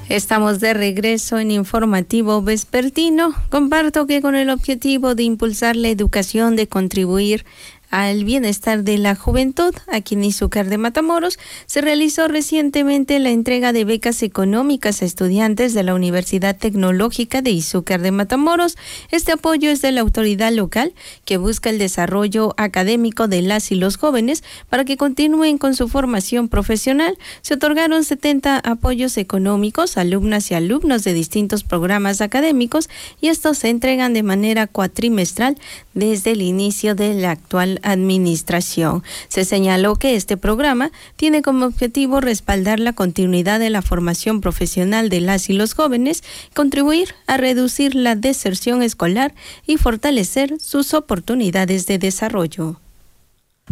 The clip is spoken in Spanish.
Estamos de regreso en Informativo Vespertino. Comparto que con el objetivo de impulsar la educación, de contribuir al bienestar de la juventud, aquí en Izúcar de Matamoros, se realizó recientemente la entrega de becas económicas a estudiantes de la Universidad Tecnológica de Izúcar de Matamoros. Este apoyo es de la autoridad local que busca el desarrollo académico de las y los jóvenes para que continúen con su formación profesional. Se otorgaron 70 apoyos económicos a alumnas y alumnos de distintos programas académicos y estos se entregan de manera cuatrimestral desde el inicio de la actual administración. Se señaló que este programa tiene como objetivo respaldar la continuidad de la formación profesional de las y los jóvenes, contribuir a reducir la deserción escolar y fortalecer sus oportunidades de desarrollo.